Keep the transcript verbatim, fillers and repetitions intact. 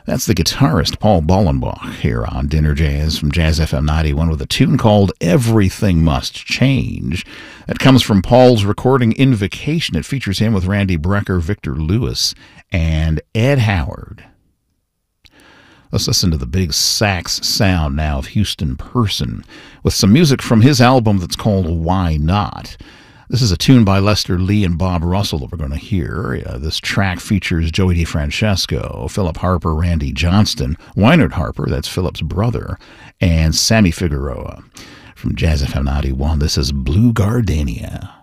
That's the guitarist Paul Bollenbach here on Dinner Jazz from Jazz F M ninety-one with a tune called Everything Must Change. That comes from Paul's recording Invocation. It features him with Randy Brecker, Victor Lewis, and Ed Howard. Let's listen to the big sax sound now of Houston Person with some music from his album that's called Why Not? This is a tune by Lester Lee and Bob Russell that we're going to hear. Uh, this track features Joey DeFrancesco, Philip Harper, Randy Johnston, Wynard Harper, that's Philip's brother, and Sammy Figueroa. From Jazz F M ninety-one, this is Blue Gardenia.